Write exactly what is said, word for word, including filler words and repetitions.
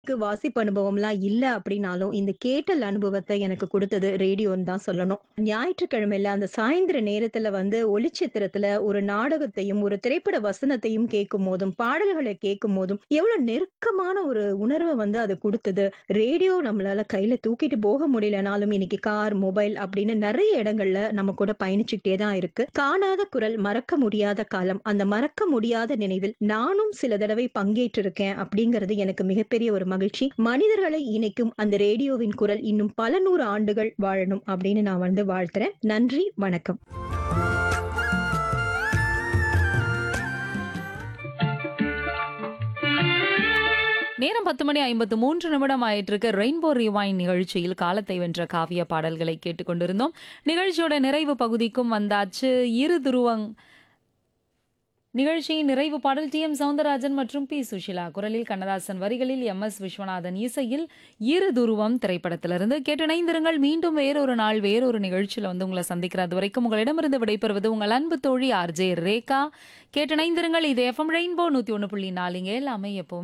எனக்கு வாசிப்பு அனுபவம்லாம் இல்ல அப்படின்னாலும், இந்த கேட்டல் அனுபவத்த எனக்கு குடுத்தது ரேடியோன்னு தான் சொல்லணும். ஞாயிற்றுக்கிழமையில அந்த சாயந்திர நேரத்துல வந்து ஒளிச்சித்திரத்துல ஒரு நாடகத்தையும், ஒரு திரைப்பட வசனத்தையும் கேட்கும்போதும், பாடல்கள கேட்கும்போதும், எவ்வளோ நெருக்கமான ஒரு உணர்வ வந்து அது குடுத்தது. ரேடியோ நம்மளால கையில தூக்கிட்டு போக முடியலனாலும், இன்னைக்கு கார், மொபைல் அப்படின்னு நெறைய இடங்கள்ல நம்ம கூட பயணிச்சுக்கிட்டே தான் இருக்கு. காணாத குரல், மறக்க முடியாத காலம். அந்த மறக்க முடியாத நினைவில் நானும் சில தடவை பங்கேற்றிருக்கேன் அப்படிங்கிறது எனக்கு மிகப்பெரிய ஒரு மகிழ்ச்சி. மனிதர்களை இணைக்கும் அந்த ரேடியோவின் குரல் இன்னும் பல நூறு ஆண்டுகள் வாழணும் அப்படின்னு நான் வந்து வாழ்த்துறேன். நன்றி, வணக்கம். நேரம் பத்து மணி ஐம்பத்து மூன்று நிமிடம் ஆயிட்டிருக்கு. ரெயின்போ ரிவைண்ட் நிகழ்ச்சியில் காலத்தை வென்ற காவிய பாடல்களை கேட்டுக்கொண்டிருந்தோம். நிகழ்ச்சியோட நிறைவு பகுதிக்கும் வந்தாச்சு. இரு துருவங் நிகழ்ச்சியின் நிறைவு பாடல் டி எம் சௌந்தரராஜன் மற்றும் பி சுஷிலா குரலில், கண்ணதாசன் வரிகளில், எம் எஸ் விஸ்வநாதன் இசையில் இரு துருவம் திரைப்படத்திலிருந்து கேட்டு இணைந்திருங்கள். மீண்டும் வேறொரு நாள் வேறொரு நிகழ்ச்சியில் வந்து உங்களை சந்திக்கிற அது வரைக்கும் உங்களிடமிருந்து விடைபெறுவது உங்கள் அன்பு தோழி ஆர் ஜே ரேகா. கேட்டு இணைந்திருங்கள். இது எஃப்எம் ரெயின்போ நூத்தி ஒன்று புள்ளி நாலுங்க எல்லாமே எப்பவும்